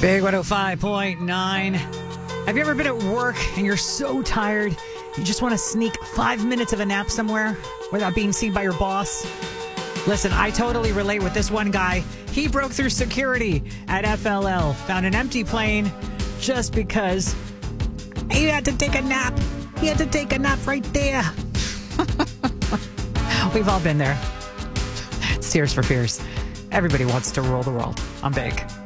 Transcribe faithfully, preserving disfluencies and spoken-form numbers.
Big one oh five point nine. Have you ever been at work and you're so tired, you just want to sneak five minutes of a nap somewhere without being seen by your boss? Listen, I totally relate with this one guy. He broke through security at F L L, found an empty plane just because he had to take a nap. He had to take a nap right there. We've all been there. It's Tears for Fears. Everybody wants to rule the world. I'm Big.